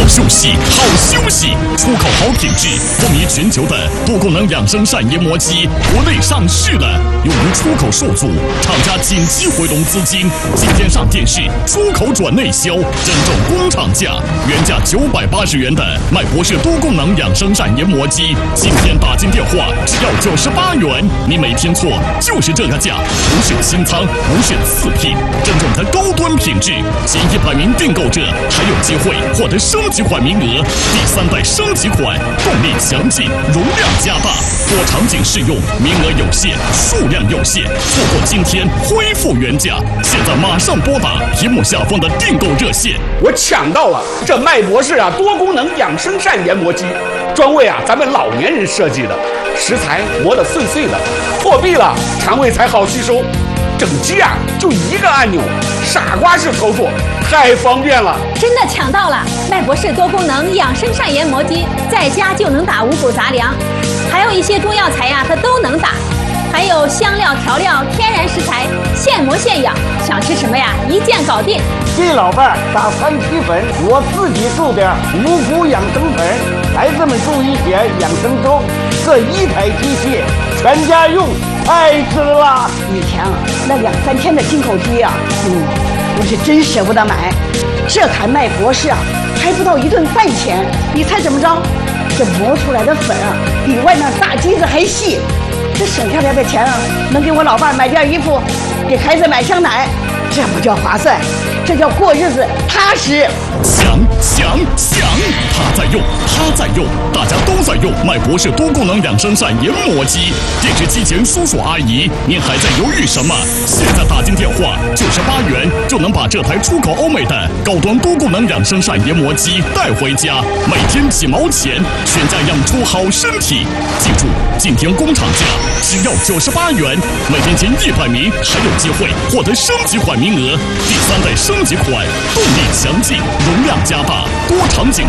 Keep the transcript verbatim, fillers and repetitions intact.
休息，好休息，出口好品质，风靡全球的多功能养生膳研磨机，国内上市了，由于出口受阻，厂家紧急回笼资金，今天上电视，出口转内销，真正工厂价，原价九百八十元的麦博士多功能养生膳研磨机，今天打进电话只要九十八元，你没听错，就是这个价，不是清仓，不是次品，真正的高端品质，前一百名订购者还有机会获得升级款名额，第三代升级款，动力强劲，容量加大，多场景适用，名额有限，数量有限，错过今天恢复原价，现在马上拨打屏幕下方的订购热线。 我抢到了这麦博士啊多功能养生膳研磨机，专为啊咱们老年人设计的，食材磨得碎碎的，破壁了肠胃才好吸收。整机啊就一个按钮，傻瓜式操作，太方便了。 真的抢到了麦博士多功能养生膳研磨机，在家就能打五谷杂粮，还有一些中药材呀、啊，它都能打。还有香料、调料、天然食材，现磨现养，想吃什么呀？一键搞定。 给老伴儿打三七粉，我自己注点五谷养生粉，孩子们注一些养生粥。这一台机器，全家用，太值了。 以前啊，那两三千的进口机啊，嗯，我是真舍不得买。这台麦博士啊，还不到一顿饭钱。你猜怎么着？这磨出来的粉啊，比外面大机子还细。这省下来的钱啊，能给我老伴买件衣服，给孩子买箱奶，这不叫划算，这叫过日子踏实。 想想想，他在用，他在用，大家都在用麦博士多功能养生膳研磨机。电视机前叔叔阿姨，您还在犹豫什么？现在打进电话，九十八元就能把这台出口欧美的高端多功能养生膳研磨机带回家，每天几毛钱，全家养出好身体。记住，今天工厂价只要九十八元，每天前一百名还有机会获得升级款名额，第三代升级款，动力强劲，容量加大，多场景。